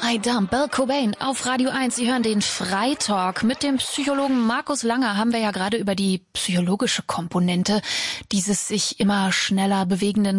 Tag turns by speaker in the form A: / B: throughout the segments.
A: I Dumb, Bill Cobain auf Radio 1. Sie hören den Freitalk. Mit dem Psychologen Markus Langer haben wir ja gerade über die psychologische Komponente dieses sich immer schneller bewegenden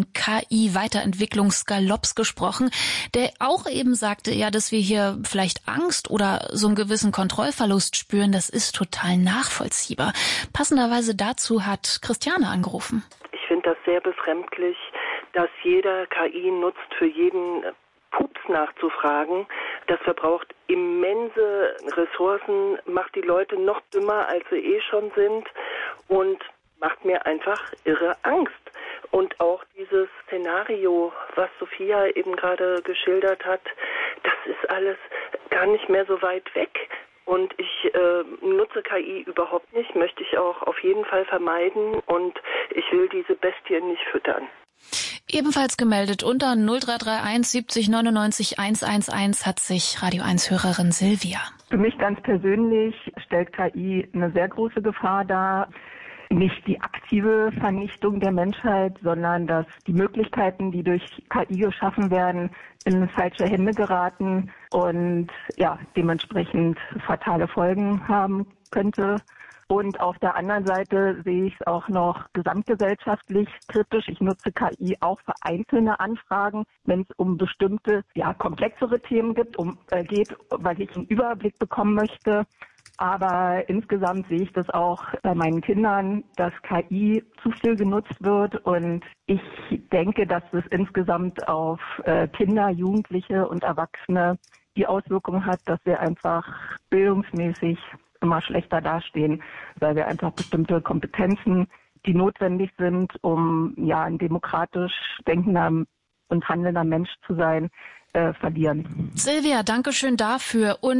A: KI-Weiterentwicklungsgalopps gesprochen, der auch eben sagte, ja, dass wir hier vielleicht Angst oder so einen gewissen Kontrollverlust spüren. Das ist total nachvollziehbar. Passenderweise dazu hat Christiane angerufen.
B: Ich finde das sehr befremdlich, dass jeder KI nutzt, für jeden Pups nachzufragen. Das verbraucht immense Ressourcen, macht die Leute noch dümmer, als sie eh schon sind und macht mir einfach irre Angst. Und auch dieses Szenario, was Sophia eben gerade geschildert hat, das ist alles gar nicht mehr so weit weg. Und ich nutze KI überhaupt nicht, möchte ich auch auf jeden Fall vermeiden und ich will diese Bestien nicht füttern.
A: Ebenfalls gemeldet unter 0331 70 99 111 hat sich Radio 1 Hörerin Silvia.
C: Für mich ganz persönlich stellt KI eine sehr große Gefahr dar. Nicht die aktive Vernichtung der Menschheit, sondern dass die Möglichkeiten, die durch KI geschaffen werden, in falsche Hände geraten und ja, dementsprechend fatale Folgen haben könnte. Und auf der anderen Seite sehe ich es auch noch gesamtgesellschaftlich kritisch. Ich nutze KI auch für einzelne Anfragen, wenn es um bestimmte, komplexere Themen geht, weil ich einen Überblick bekommen möchte. Aber insgesamt sehe ich das auch bei meinen Kindern, dass KI zu viel genutzt wird. Und ich denke, dass es insgesamt auf Kinder, Jugendliche und Erwachsene die Auswirkung hat, dass wir einfach bildungsmäßig immer schlechter dastehen, weil wir einfach bestimmte Kompetenzen, die notwendig sind, um ein demokratisch denkender und handelnder Mensch zu sein, verlieren.
A: Silvia, danke schön dafür. Und